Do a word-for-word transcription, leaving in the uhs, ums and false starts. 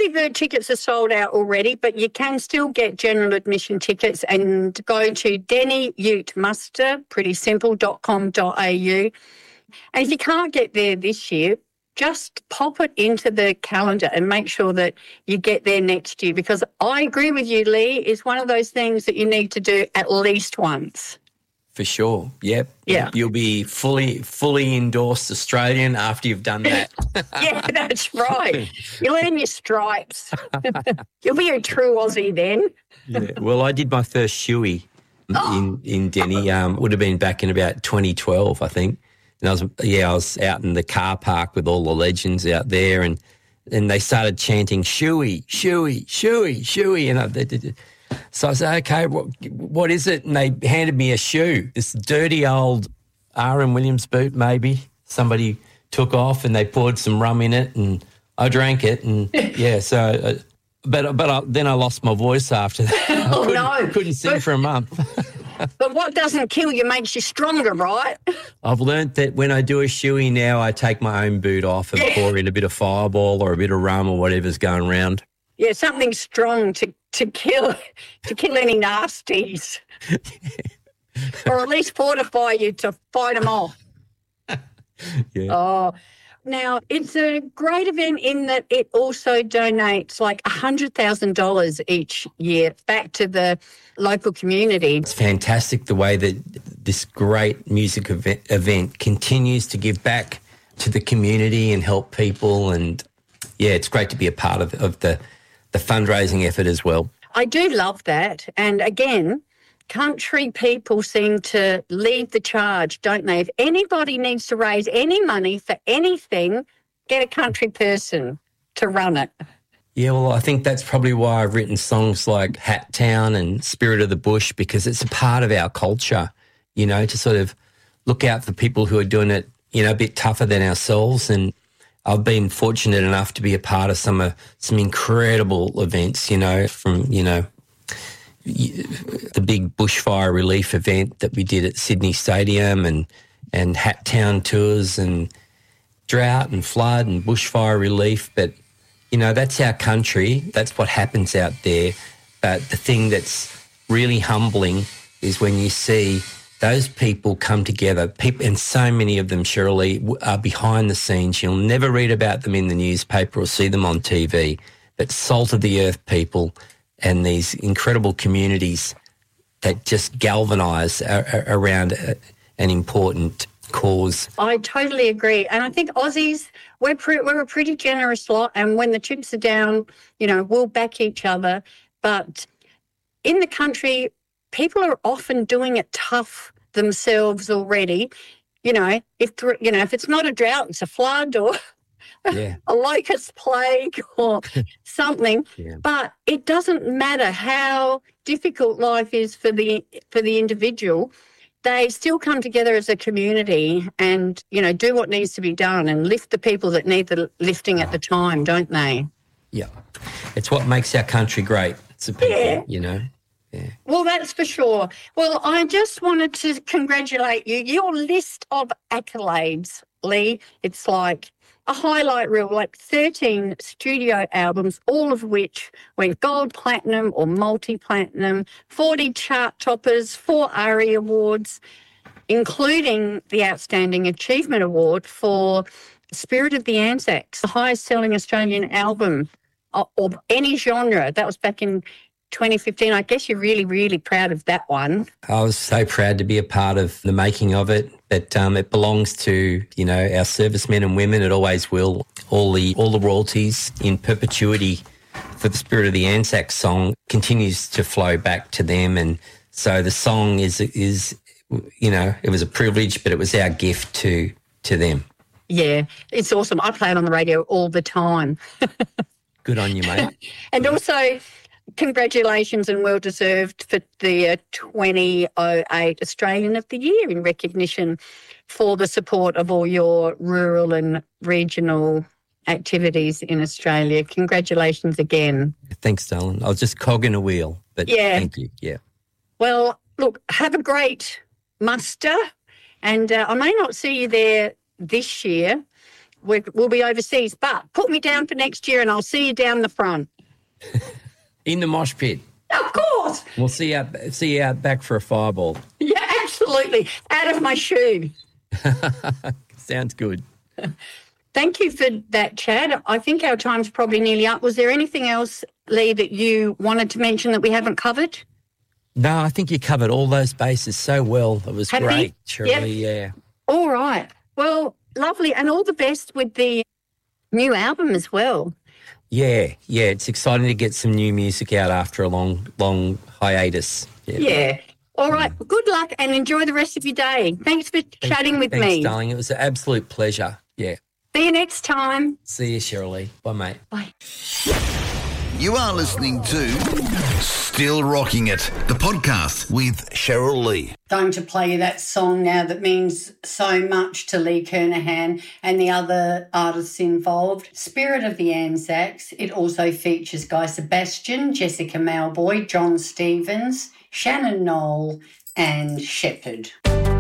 early bird tickets are sold out already, but you can still get general admission tickets and go to Denny Ute Muster, pretty simple, dot com dot a u. And if you can't get there this year, just pop it into the calendar and make sure that you get there next year, because I agree with you, Lee, it's one of those things that you need to do at least once. For sure, yep. Yeah. You'll be fully fully endorsed Australian after you've done that. Yeah, that's right. You'll earn your stripes. You'll be a true Aussie then. Yeah. Well, I did my first shoey Oh. in, in Denny. Um, would have been back in about twenty twelve, I think. And I was, yeah, I was out in the car park with all the legends out there, and and they started chanting "Shoey, Shoey, Shoey, Shoey," and I, they did. So I said, "Okay, what what is it?" And they handed me a shoe, this dirty old R M Williams boot. Maybe somebody took off and they poured some rum in it, and I drank it, and yeah. So, uh, but but I, then I lost my voice after that. Oh, I couldn't, no. couldn't sing for a month. But what doesn't kill you makes you stronger, right? I've learnt that when I do a shoey now, I take my own boot off and pour in a bit of Fireball or a bit of rum or whatever's going around. Yeah, something strong to, to kill to kill any nasties. Or at least fortify you to fight them off. Yeah. Oh, now it's a great event in that it also donates like one hundred thousand dollars each year back to the local community. It's fantastic the way that this great music event, event continues to give back to the community and help people. And, yeah, it's great to be a part of, of the, the fundraising effort as well. I do love that. And, again, country people seem to lead the charge, don't they? If anybody needs to raise any money for anything, get a country person to run it. Yeah, well, I think that's probably why I've written songs like Hat Town and Spirit of the Bush, because it's a part of our culture, you know, to sort of look out for people who are doing it, you know, a bit tougher than ourselves. And I've been fortunate enough to be a part of some uh, some incredible events, you know, from, you know, the big bushfire relief event that we did at Sydney Stadium, and, and Hat Town tours and drought and flood and bushfire relief. But, you know, that's our country. That's what happens out there. But the thing that's really humbling is when you see those people come together, people, and so many of them, Shirley, are behind the scenes. You'll never read about them in the newspaper or see them on T V. But salt of the earth people and these incredible communities that just galvanise around an important cause. I totally agree. And I think Aussies, we're, pre- we're a pretty generous lot, and when the chips are down, you know, we'll back each other. But in the country, people are often doing it tough themselves already. You know, if you know if it's not a drought, it's a flood or yeah. a locust plague or something. Yeah. But it doesn't matter how difficult life is for the for the individual. They still come together as a community and, you know, do what needs to be done and lift the people that need the lifting at the time, don't they? Yeah. It's what makes our country great. It's the people, yeah. you know. Yeah. Well, that's for sure. Well, I just wanted to congratulate you. Your list of accolades, Lee, it's like a highlight reel, like thirteen studio albums, all of which went gold, platinum or multi-platinum, forty chart toppers, four ARIA awards, including the Outstanding Achievement Award for Spirit of the Anzacs, the highest-selling Australian album of, of any genre. That was back in twenty fifteen. I guess you're really, really proud of that one. I was so proud to be a part of the making of it, but um, it belongs to, you know, our servicemen and women. It always will. All the all the royalties in perpetuity for the Spirit of the Anzacs song continues to flow back to them, and so the song is is you know, it was a privilege, but it was our gift to to them. Yeah, it's awesome. I play it on the radio all the time. Good on you, mate. And also, congratulations and well-deserved for the uh, twenty oh eight Australian of the Year in recognition for the support of all your rural and regional activities in Australia. Congratulations again. Thanks, darling. I was just cogging a wheel, but yeah. Thank you. Yeah. Well, look, have a great muster, and uh, I may not see you there this year, we're, we'll be overseas. But put me down for next year and I'll see you down the front. In the mosh pit. Of course. We'll see you out, see you out back for a fireball. Yeah, absolutely. Out of my shoe. Sounds good. Thank you for that, Chad. I think our time's probably nearly up. Was there anything else, Lee, that you wanted to mention that we haven't covered? No, I think you covered all those bases so well. It was Happy? great, Shirley, Yep. yeah. All right. Well, lovely. And all the best with the new album as well. Yeah, yeah, it's exciting to get some new music out after a long, long hiatus. Yeah. Yeah. All right. Good luck and enjoy the rest of your day. Thanks for Thanks, chatting with thanks, me. darling. It was an absolute pleasure. Yeah. See you next time. See you, Shirley. Bye, mate. Bye. You are listening to Still Rocking It, the podcast with Cheryl Lee. Going to play you that song now that means so much to Lee Kernahan and the other artists involved. Spirit of the Anzacs. It also features Guy Sebastian, Jessica Malboy, John Stevens, Shannon Knoll and Shepherd.